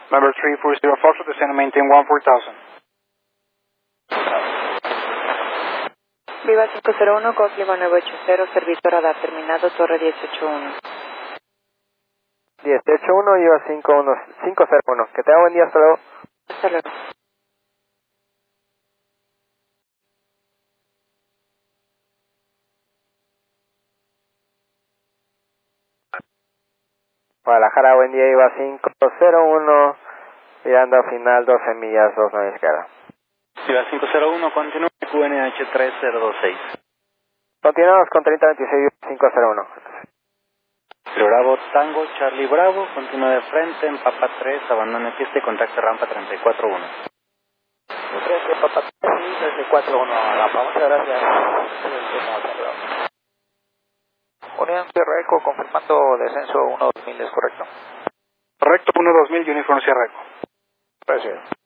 Number 340 Foxtrot, descend and maintain 14000. Viva 501, Cosliva 980, servicio radar terminado, torre 181. 181, Viva 501. Que tenga buen día, hasta luego. Hasta luego. Guadalajara, buen día, Viva 501, mirando a final 12 millas, 29 izquierda. Viva 501, continúa QNH 3026. Continuamos con 3026, 501. Bravo Tango, Charlie Bravo, continúa de frente en Papa 3, abandone pista y contacte rampa 341. 13, Papa 3, 341, rampa, muchas gracias. Unión Sierra Eco, confirmando descenso 1-2000, ¿es correcto? Correcto, 1-2000, Uniform Sierra Eco. Gracias.